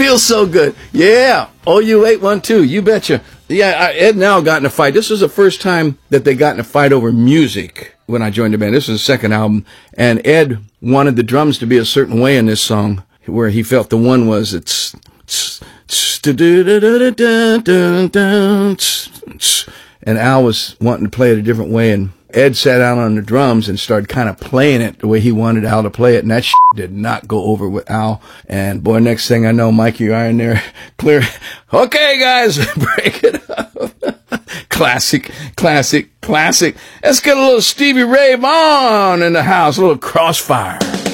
feels so good. Yeah. OU812. You betcha. Yeah, Ed and Al got in a fight. This was the first time that they got in a fight over music when I joined the band. This was the second album. And Ed wanted the drums to be a certain way in this song, where he felt the one was and Al was wanting to play it a different way, and Ed sat down on the drums and started kind of playing it the way he wanted Al to play it, and that did not go over with Al. And boy, next thing I know, Mikey, you're in there, clear. Okay, guys, break it up. Classic. Let's get a little Stevie Ray Vaughan in the house, a little Crossfire.